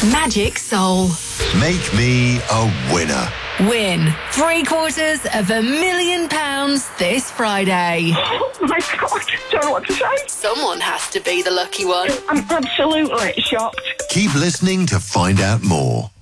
Magic Soul. Make me a winner. Win £750,000 this Friday. Oh my God, don't know what to say. Someone has to be the lucky one. I'm absolutely shocked. Keep listening to find out more.